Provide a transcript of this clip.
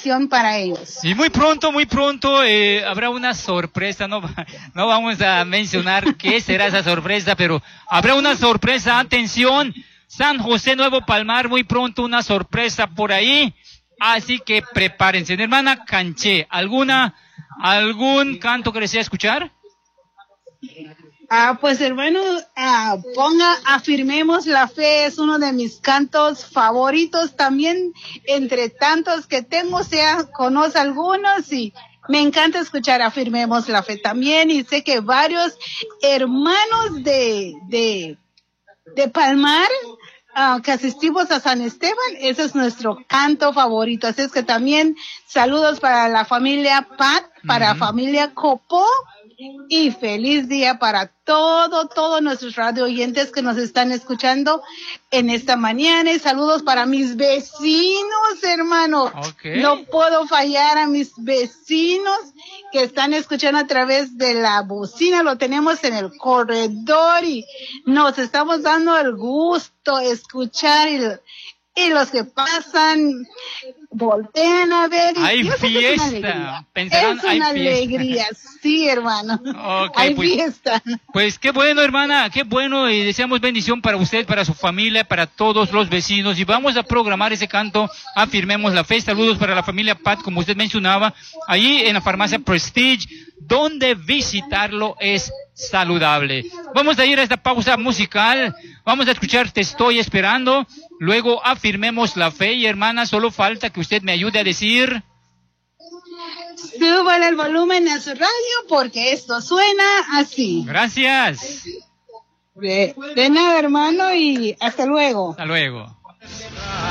bendición para ellos. Y muy pronto, habrá una sorpresa, no vamos a mencionar qué será esa sorpresa, pero habrá una sorpresa, atención, San José Nuevo Palmar, muy pronto una sorpresa por ahí, así que prepárense. Hermana Canché, ¿algún canto que desea escuchar? Pues hermano, Afirmemos la Fe, es uno de mis cantos favoritos también, entre tantos que tengo, conozco algunos y me encanta escuchar Afirmemos la Fe también, y sé que varios hermanos de Palmar, que asistimos a San Esteban, ese es nuestro canto favorito, así es que también saludos para la familia Pat, para la familia Copó, y feliz día para todos nuestros radio oyentes que nos están escuchando en esta mañana. Y saludos para mis vecinos, hermano. Okay. No puedo fallar a mis vecinos que están escuchando a través de la bocina. Lo tenemos en el corredor y nos estamos dando el gusto de escuchar y los que pasan voltean a ver. Hay fiesta. Pensarán, es una alegría, sí, hermano. Okay, hay fiesta. Pues qué bueno, hermana, qué bueno, y deseamos bendición para usted, para su familia, para todos los vecinos, y vamos a programar ese canto, Afirmemos la Fe. Saludos para la familia Pat, como usted mencionaba, ahí en la farmacia Prestige, donde visitarlo es saludable. Vamos a ir a esta pausa musical, vamos a escuchar Te Estoy Esperando, luego Afirmemos la Fe, y hermana, solo falta que usted me ayude a decir... Suban el volumen a su radio porque esto suena así. Gracias. De nada, hermano, y hasta luego. Hasta luego.